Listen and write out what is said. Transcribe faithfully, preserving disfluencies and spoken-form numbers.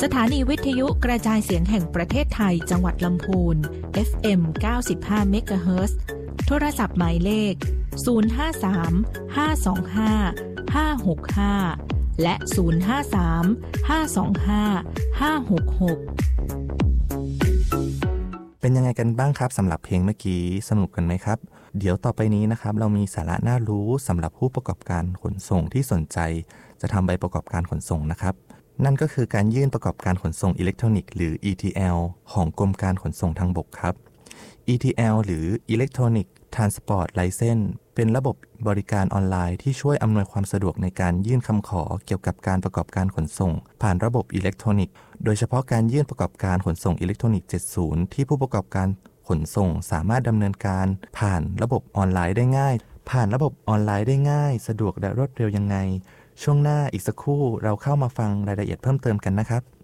สถานีวิทยุกระจายเสียงแห่งประเทศไทยจังหวัดลำพูน เอฟ เอ็ม เก้าสิบห้า เมกะเฮิรตซ์ โทรศัพท์หมายเลข ศูนย์ ห้า สาม ห้า สอง ห้า ห้า หก ห้า และ ศูนย์ ห้า สาม ห้า สอง ห้า ห้า หก หกเป็นยังไงกันบ้างครับสำหรับเพลงเมื่อกี้สนุกกันไหมครับเดี๋ยวต่อไปนี้นะครับเรามีสาระน่ารู้สำหรับผู้ประกอบการขนส่งที่สนใจจะทำใบประกอบการขนส่งนะครับนั่นก็คือการยื่นประกอบการขนส่งอิเล็กทรอนิกส์หรือ อี ที แอล ของกรมการขนส่งทางบกครับ อี ที แอล หรือ Electronic Transport License เป็นระบบบริการออนไลน์ที่ช่วยอำนวยความสะดวกในการยื่นคำขอเกี่ยวกับการประกอบการขนส่งผ่านระบบอิเล็กทรอนิกส์โดยเฉพาะการยื่นประกอบการขนส่งอิเล็กทรอนิกส์ เจ็ดสิบ ที่ผู้ประกอบการขนส่งสามารถดำเนินการผ่านระบบออนไลน์ได้ง่ายผ่านระบบออนไลน์ได้ง่ายสะดวกและรวดเร็วยังไงช่วงหน้าอีกสักครู่เราเข้ามาฟังรายละเอียดเพิ่มเติมกันนะครับ